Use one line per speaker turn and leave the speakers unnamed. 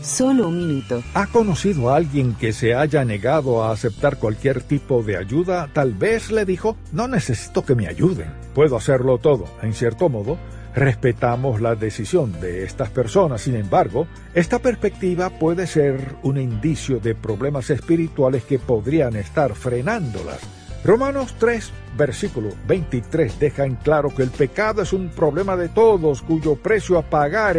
Solo un minuto.
¿Ha conocido a alguien que se haya negado a aceptar cualquier tipo de ayuda? Tal vez le dijo, no necesito que me ayuden, puedo hacerlo todo. En cierto modo, respetamos la decisión de estas personas. Sin embargo, esta perspectiva puede ser un indicio de problemas espirituales que podrían estar frenándolas. Romanos 3, versículo 23 deja en claro que el pecado es un problema de todos cuyo precio a pagar